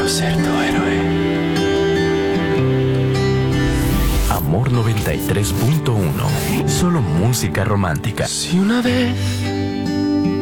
quiero ser tu héroe. Amor 93.1. Solo música romántica. Si una vez